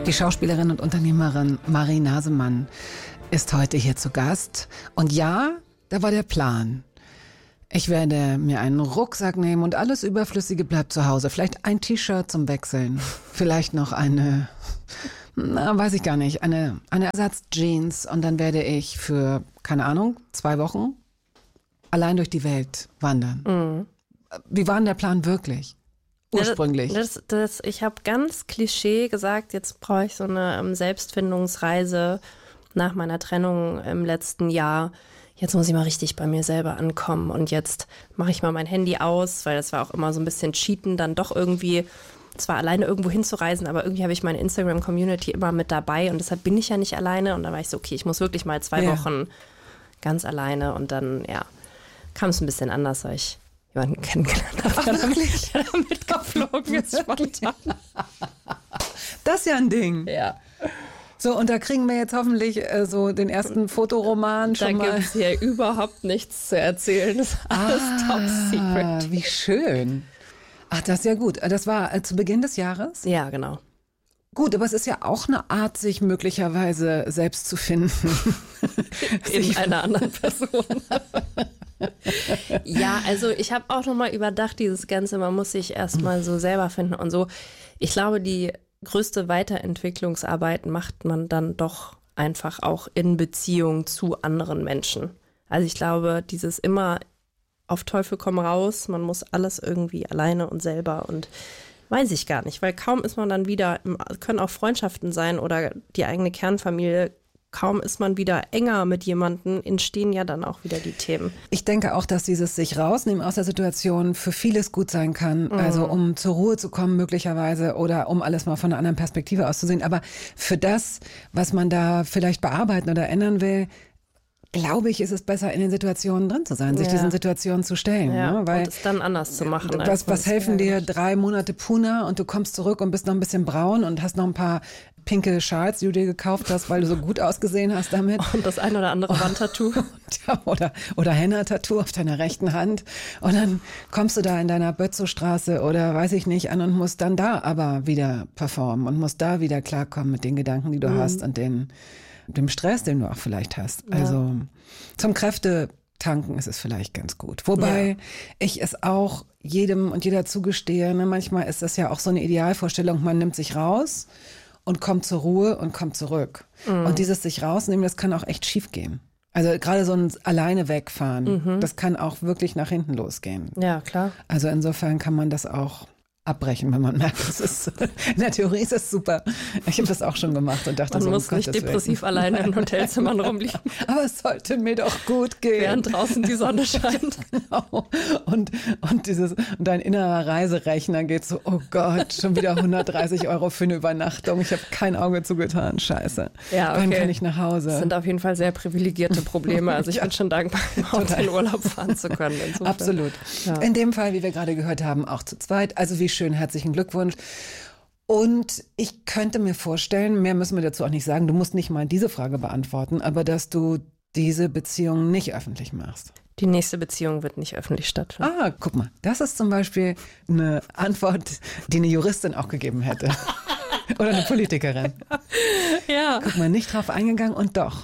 Die Schauspielerin und Unternehmerin Marie Nasemann ist heute hier zu Gast. Und ja, da war der Plan. Ich werde mir einen Rucksack nehmen und alles Überflüssige bleibt zu Hause. Vielleicht ein T-Shirt zum Wechseln. Vielleicht noch eine, weiß ich gar nicht, eine Ersatz-Jeans. Und dann werde ich für, keine Ahnung, 2 Wochen allein durch die Welt wandern. Mhm. Wie war denn der Plan wirklich? Ursprünglich. Ich habe ganz Klischee gesagt, jetzt brauche ich so eine Selbstfindungsreise nach meiner Trennung im letzten Jahr. Jetzt muss ich mal richtig bei mir selber ankommen und jetzt mache ich mal mein Handy aus, weil das war auch immer so ein bisschen Cheaten, dann doch irgendwie zwar alleine irgendwo hinzureisen, aber irgendwie habe ich meine Instagram-Community immer mit dabei und deshalb bin ich ja nicht alleine und dann war ich so, okay, ich muss wirklich mal 2 Wochen ganz alleine und dann, kam es ein bisschen anders, weil ich jemanden kennengelernt habe, der da mitgeflogen ist spontan. Das ist ja ein Ding. Ja. So, und da kriegen wir jetzt hoffentlich so den ersten Fotoroman schon mal. Da gibt es hier überhaupt nichts zu erzählen. Das ist alles top secret. Wie schön. Ach, das ist ja gut. Das war zu Beginn des Jahres? Ja, genau. Gut, aber es ist ja auch eine Art, sich möglicherweise selbst zu finden. In einer anderen Person. Ja, also ich habe auch nochmal überdacht, dieses Ganze, man muss sich erstmal so selber finden und so. Ich glaube, die größte Weiterentwicklungsarbeit macht man dann doch einfach auch in Beziehung zu anderen Menschen. Also ich glaube, dieses immer auf Teufel komm raus, man muss alles irgendwie alleine und selber und weiß ich gar nicht, weil kaum ist man dann wieder, können auch Freundschaften sein oder die eigene Kernfamilie, kaum ist man wieder enger mit jemandem, entstehen ja dann auch wieder die Themen. Ich denke auch, dass dieses sich rausnehmen aus der Situation für vieles gut sein kann. Also um zur Ruhe zu kommen möglicherweise oder um alles mal von einer anderen Perspektive aus zu sehen. Aber für das, was man da vielleicht bearbeiten oder ändern will, glaube ich, ist es besser, in den Situationen drin zu sein, sich diesen Situationen zu stellen. Ja, ne? Weil und es dann anders zu machen. Was helfen dir 3 Monate Puna und du kommst zurück und bist noch ein bisschen braun und hast noch ein paar pinke Schals, die du dir gekauft hast, weil du so gut ausgesehen hast damit. Und das ein oder andere Wandtattoo. oder Henna-Tattoo auf deiner rechten Hand. Und dann kommst du da in deiner Bötzow-Straße oder weiß ich nicht an und musst dann da aber wieder performen und musst da wieder klarkommen mit den Gedanken, die du hast und dem Stress, den du auch vielleicht hast. Ja. Also zum Kräftetanken ist es vielleicht ganz gut. Wobei ich es auch jedem und jeder zugestehe, ne, manchmal ist das ja auch so eine Idealvorstellung, man nimmt sich raus und kommt zur Ruhe und kommt zurück. Und dieses sich rausnehmen, das kann auch echt schief gehen. Also gerade so ein alleine wegfahren, das kann auch wirklich nach hinten losgehen. Ja, klar. Also insofern kann man das auch abbrechen, wenn man merkt, es ist, in der Theorie ist es super. Ich habe das auch schon gemacht und dachte, man muss nicht depressiv alleine in Hotelzimmern rumliegen. Aber es sollte mir doch gut gehen. Während draußen die Sonne scheint. Genau. Und dein innerer Reiserechner geht so, oh Gott, schon wieder 130 € für eine Übernachtung. Ich habe kein Auge zugetan, scheiße. Ja, okay. Dann kann ich nach Hause. Das sind auf jeden Fall sehr privilegierte Probleme. Also ich bin schon dankbar, überhaupt in Urlaub fahren zu können. Insofern. Absolut. Ja. In dem Fall, wie wir gerade gehört haben, auch zu zweit. Also wie schön, herzlichen Glückwunsch. Und ich könnte mir vorstellen, mehr müssen wir dazu auch nicht sagen, du musst nicht mal diese Frage beantworten, aber dass du diese Beziehung nicht öffentlich machst. Die nächste Beziehung wird nicht öffentlich stattfinden. Ah, guck mal, das ist zum Beispiel eine Antwort, die eine Juristin auch gegeben hätte. Oder eine Politikerin. Ja. Guck mal, nicht drauf eingegangen und doch.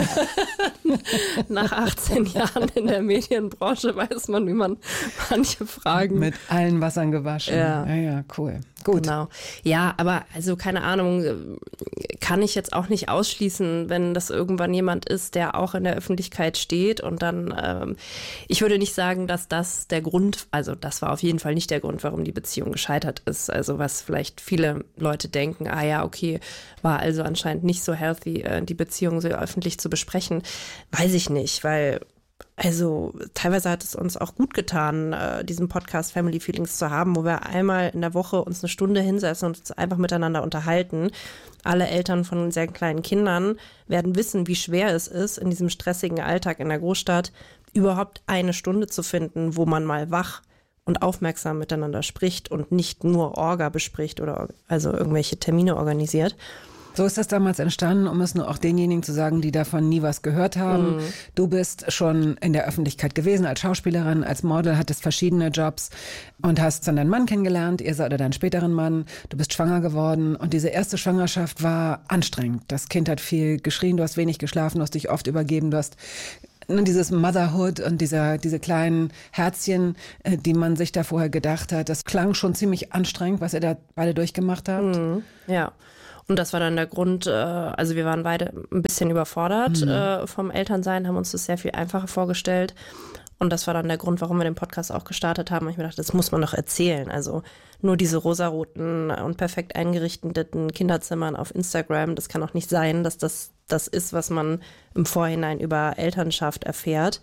Nach 18 Jahren in der Medienbranche weiß man, wie man manche Fragen... Mit allen Wassern gewaschen. Ja, cool. Gut. Genau. Ja, aber also keine Ahnung, kann ich jetzt auch nicht ausschließen, wenn das irgendwann jemand ist, der auch in der Öffentlichkeit steht und dann, ich würde nicht sagen, dass das der Grund, also das war auf jeden Fall nicht der Grund, warum die Beziehung gescheitert ist. Also was vielleicht viele Leute denken, okay, war also anscheinend nicht so healthy, die Beziehung so öffentlich zu besprechen, weiß ich nicht, weil also teilweise hat es uns auch gut getan, diesen Podcast Family Feelings zu haben, wo wir einmal in der Woche uns eine Stunde hinsetzen und uns einfach miteinander unterhalten. Alle Eltern von sehr kleinen Kindern werden wissen, wie schwer es ist, in diesem stressigen Alltag in der Großstadt überhaupt eine Stunde zu finden, wo man mal wach und aufmerksam miteinander spricht und nicht nur Orga bespricht oder also irgendwelche Termine organisiert. So ist das damals entstanden, um es nur auch denjenigen zu sagen, die davon nie was gehört haben. Du bist schon in der Öffentlichkeit gewesen als Schauspielerin, als Model, hattest verschiedene Jobs und hast dann deinen Mann kennengelernt, oder deinen späteren Mann. Du bist schwanger geworden und diese erste Schwangerschaft war anstrengend. Das Kind hat viel geschrien, du hast wenig geschlafen, du hast dich oft übergeben, du hast dieses Motherhood und diese kleinen Herzchen, die man sich da vorher gedacht hat, das klang schon ziemlich anstrengend, was ihr da beide durchgemacht habt. Ja. Und das war dann der Grund, also wir waren beide ein bisschen überfordert vom Elternsein, haben uns das sehr viel einfacher vorgestellt. Und das war dann der Grund, warum wir den Podcast auch gestartet haben. Und ich mir dachte, das muss man doch erzählen. Also nur diese rosaroten und perfekt eingerichteten Kinderzimmern auf Instagram, das kann doch nicht sein, dass das ist, was man im Vorhinein über Elternschaft erfährt.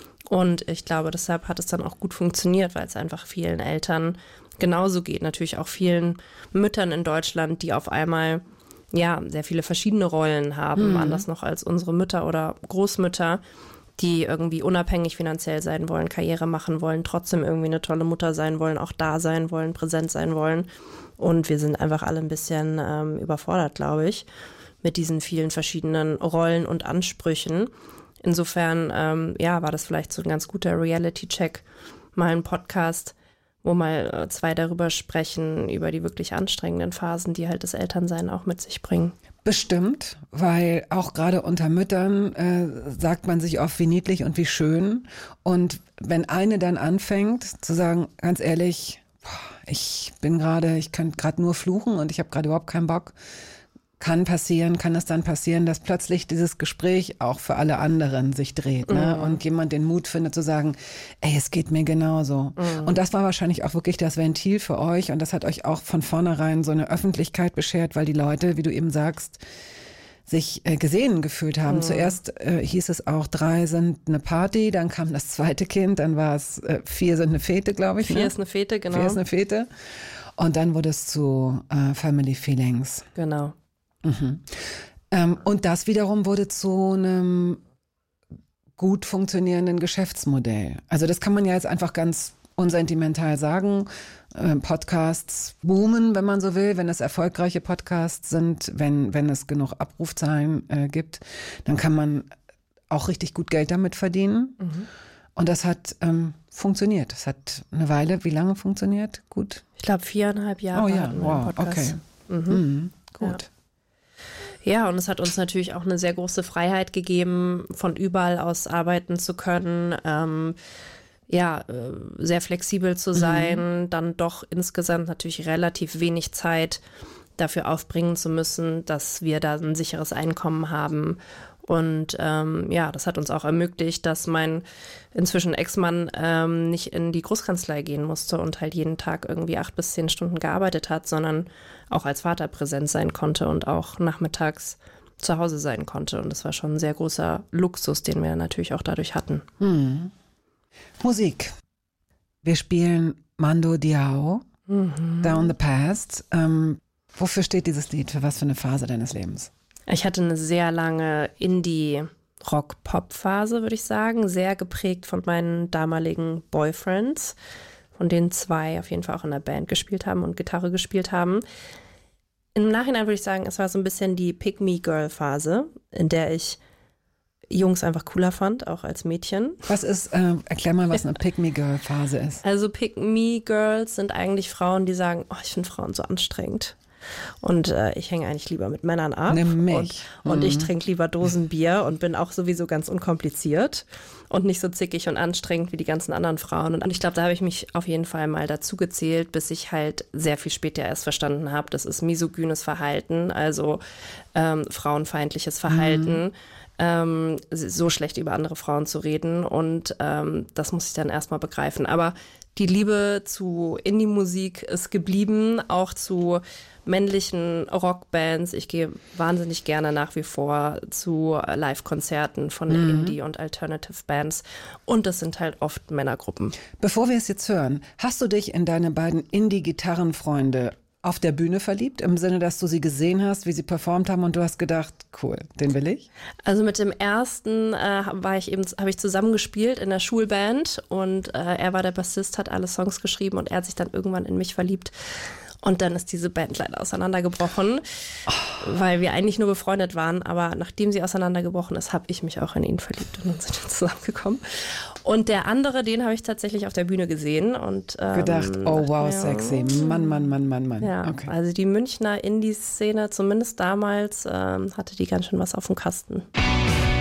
Und ich glaube, deshalb hat es dann auch gut funktioniert, weil es einfach vielen Eltern genauso geht. Natürlich auch vielen Müttern in Deutschland, die auf einmal sehr viele verschiedene Rollen haben, anders noch als unsere Mütter oder Großmütter, die irgendwie unabhängig finanziell sein wollen, Karriere machen wollen, trotzdem irgendwie eine tolle Mutter sein wollen, auch da sein wollen, präsent sein wollen. Und wir sind einfach alle ein bisschen überfordert, glaube ich, mit diesen vielen verschiedenen Rollen und Ansprüchen. Insofern, war das vielleicht so ein ganz guter Reality-Check, mal ein Podcast, wo mal zwei darüber sprechen, über die wirklich anstrengenden Phasen, die halt das Elternsein auch mit sich bringen. Bestimmt, weil auch gerade unter Müttern sagt man sich oft, wie niedlich und wie schön. Und wenn eine dann anfängt zu sagen, ganz ehrlich, ich könnte gerade nur fluchen und ich habe gerade überhaupt keinen Bock, kann es dann passieren, dass plötzlich dieses Gespräch auch für alle anderen sich dreht, ne? Und jemand den Mut findet zu sagen, ey, es geht mir genauso. Und das war wahrscheinlich auch wirklich das Ventil für euch und das hat euch auch von vornherein so eine Öffentlichkeit beschert, weil die Leute, wie du eben sagst, sich gesehen gefühlt haben. Zuerst hieß es auch, 3 sind eine Party, dann kam das zweite Kind, dann war es 4 sind eine Fete, glaube ich. 4 ist eine Fete, genau. 4 ist eine Fete. Und dann wurde es zu Family Feelings. Genau. Und das wiederum wurde zu einem gut funktionierenden Geschäftsmodell. Also das kann man ja jetzt einfach ganz unsentimental sagen. Podcasts boomen, wenn man so will, wenn es erfolgreiche Podcasts sind, wenn es genug Abrufzahlen gibt, dann kann man auch richtig gut Geld damit verdienen. Und das hat funktioniert. Das hat eine Weile, wie lange funktioniert? Gut. Ich glaube 4,5 Jahre. Oh ja, wow, okay. Gut. Ja, und es hat uns natürlich auch eine sehr große Freiheit gegeben, von überall aus arbeiten zu können, sehr flexibel zu sein, dann doch insgesamt natürlich relativ wenig Zeit dafür aufbringen zu müssen, dass wir da ein sicheres Einkommen haben. Und das hat uns auch ermöglicht, dass mein inzwischen Ex-Mann nicht in die Großkanzlei gehen musste und halt jeden Tag irgendwie 8 bis 10 Stunden gearbeitet hat, sondern auch als Vater präsent sein konnte und auch nachmittags zu Hause sein konnte. Und das war schon ein sehr großer Luxus, den wir natürlich auch dadurch hatten. Musik. Wir spielen Mando Diao, Down the Past. Wofür steht dieses Lied? Für was für eine Phase deines Lebens? Ich hatte eine sehr lange Indie-Rock-Pop-Phase, würde ich sagen. Sehr geprägt von meinen damaligen Boyfriends, von denen 2 auf jeden Fall auch in der Band gespielt haben und Gitarre gespielt haben. Im Nachhinein würde ich sagen, es war so ein bisschen die Pick-Me-Girl-Phase, in der ich Jungs einfach cooler fand, auch als Mädchen. Was ist, erklär mal, was eine Pick-Me-Girl-Phase ist. Also Pick-Me-Girls sind eigentlich Frauen, die sagen, ich finde Frauen so anstrengend. Und ich hänge eigentlich lieber mit Männern ab. Nimm mich. Und ich trinke lieber Dosenbier und bin auch sowieso ganz unkompliziert und nicht so zickig und anstrengend wie die ganzen anderen Frauen. Und ich glaube, da habe ich mich auf jeden Fall mal dazu gezählt, bis ich halt sehr viel später erst verstanden habe, das ist misogynes Verhalten, also frauenfeindliches Verhalten. So schlecht über andere Frauen zu reden und das muss ich dann erstmal begreifen. Aber die Liebe zu Indie-Musik ist geblieben, auch zu männlichen Rockbands. Ich gehe wahnsinnig gerne nach wie vor zu Live-Konzerten von Indie- und Alternative-Bands und das sind halt oft Männergruppen. Bevor wir es jetzt hören, hast du dich in deine beiden Indie-Gitarrenfreunde auf der Bühne verliebt, im Sinne, dass du sie gesehen hast, wie sie performt haben und du hast gedacht, cool, den will ich? Also mit dem ersten habe ich zusammen gespielt in der Schulband und er war der Bassist, hat alle Songs geschrieben und er hat sich dann irgendwann in mich verliebt. Und dann ist diese Band leider auseinandergebrochen, weil wir eigentlich nur befreundet waren. Aber nachdem sie auseinandergebrochen ist, habe ich mich auch in ihn verliebt und dann sind wir zusammengekommen. Und der andere, den habe ich tatsächlich auf der Bühne gesehen. Und gedacht, oh wow, sexy. Mann. Ja, okay. Also die Münchner Indie-Szene, zumindest damals, hatte die ganz schön was auf dem Kasten.